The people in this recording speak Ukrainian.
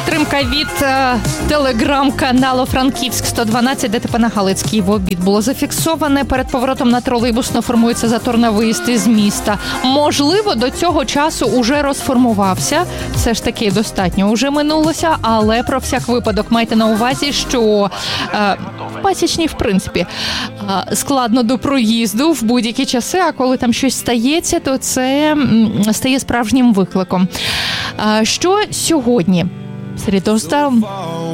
підтримка від телеграм-каналу «Франківськ 112», ДТП на Галицькій в обід було зафіксоване. Перед поворотом на тролейбусно формується затор на виїзд із міста. Можливо, до цього часу уже розформувався. Все ж таки достатньо уже минулося, але про всяк випадок майте на увазі, що пасічні, в принципі, складно до проїзду в будь-які часи, а коли там щось стається, то це стає справжнім викликом. Що сьогодні? Серед